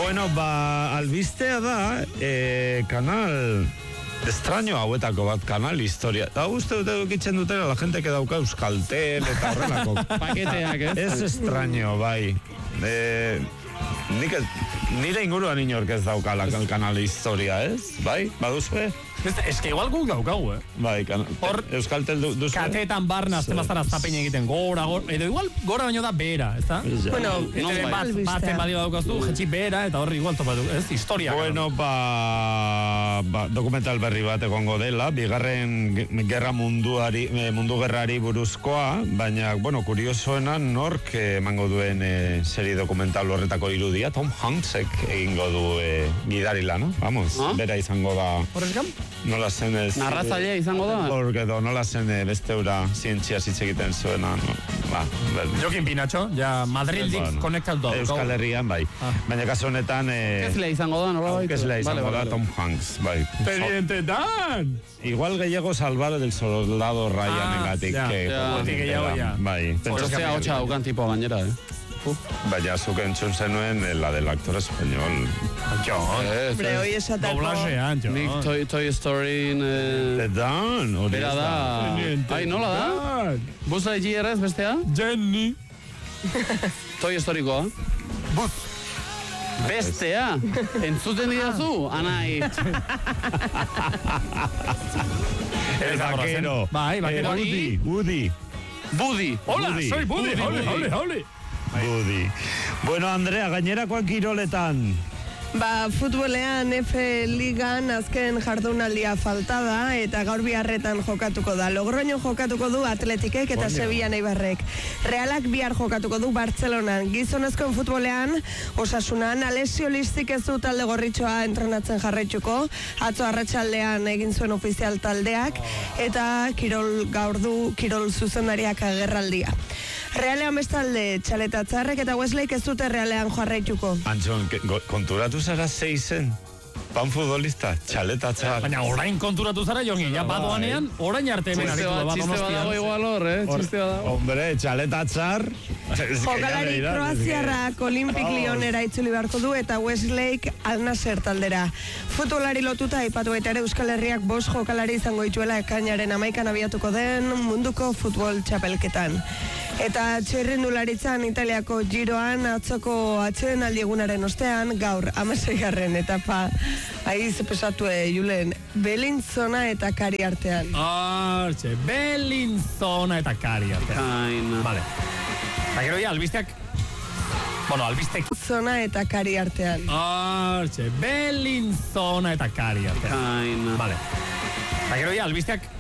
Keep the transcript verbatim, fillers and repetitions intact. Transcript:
Bueno, ba, albistea da, eh, kanal extraño hauetako bat, kanal historia. Da uste dute dukitzen dutela la gente que dauka Euskaltel eta horrelako. Paketeak, ez? Ez extraño, bai. Eh, nik ez, nire inguruan inork ez daukala kanal historia, ez? Bai, baduzue? Ez que igual guk daukagu, eh? Bai, kan, Hor, Euskaltel du, duzue? Katetan barna, azte mazara zapein egiten gora, gora, edo igual gora baino da behera, ez da? Bueno, no, bat, baten badio daukaztu, jetxi behera, eta horri igual topatu, ez? Historia. Bueno, ba, ba, dokumental berri bat egongo dela, bigarren gerra munduari, mundu gerrari buruzkoa, baina, bueno, kuriosoena nork emango duen e, seri dokumental horretako irudia, Tom Hanksek egingo du e, gidari lana, vamos, ah? Bera izango da... Horrez gam? Nola zen ez... Narratzailea izango da? Hork edo, nola zen beste eura zientzia hitz egiten zuena, no? Ba, Jokin Pinacho, ja Madrildik bueno, konektatu da. Euskal Herrian, bai. Ah. Baina kasu honetan... Eh, Kezlea izango da, nola bai? Kezlea izango vale, da, vale, Tom Hanks, bai. Teniente Dan! Igual gehiago salvar del soldado Ryan ah, negatik. Ja, que, ja, gehiago, ja. Bai. Hortzea hotxa daukan tipo gainera, eh? Baina zuk entzun zenuen la del actor español. Jo, hombre, hoi esatako. Doblajean, jo. Nik Toy, Toy Story... Eh... Dan, hori Bera da. Ai, nola da? Buzz Lightyear ez bestea? Jenny. Toy Storykoa. Buzz. Bestea. Entzuten didazu, anai. El vaquero. Bai, vaquero. Woody. Woody. Buddy. Hola, Buddy. Soy Buddy. Buddy. Hole, hole, Buddy. Bueno, Andrea, gainerakoak kiroletan. Ba, futbolean F Ligan azken jardunaldia falta da eta gaur biharretan jokatuko da. Logroño jokatuko du Atletikek eta Sevilla Eibarrek. Realak bihar jokatuko du Bartzelonan. Gizonezkoen futbolean Osasunan Alessio Listik ez du talde gorritxoa entrenatzen jarraituko. Atzo arratsaldean egin zuen ofizial taldeak eta kirol gaur du kirol zuzendariak agerraldia. Realean bestalde Txaletatzarrek eta Wesleyk ez dute Realean jarraituko. Antxon, konturatu zara zeizen? Pan futbolista, Txaletatzar. Baina orain konturatu zara, Jongi, ja badoanean, orain arte hemen aritu da bat Txiste badago igual hor, eh? Txiste badago. Hombre, Txaletatzar. Jokalari Kroaziarrak Olimpik Lionera itzuli beharko du eta Wesleyk Al Nassr taldera. Futbolari lotuta aipatu baita ere Euskal Herriak bost jokalari izango dituela ekainaren hamaikan abiatuko den munduko futbol txapelketan. Eta txirrindularitzan Italiako giroan atzoko atsedenaldi egunaren ostean gaur hamaseigarren etapa aiz pesatue Julen Belinzona eta Kari artean. Artxe, Belinzona eta Kari artean. Kaina. Vale. Eta gero ya, albisteak... Bueno, albistek... Zona eta Kari artean. Artxe, Belinzona eta Kari artean. Kaina. Vale. Eta gero ya, albisteak...